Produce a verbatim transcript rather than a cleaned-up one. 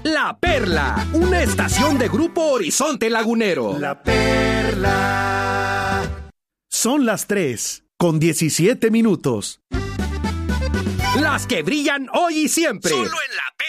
La Perla, una estación de Grupo Horizonte Lagunero. La Perla. Son las tres con diecisiete minutos. Las que brillan hoy y siempre. Solo en La Perla.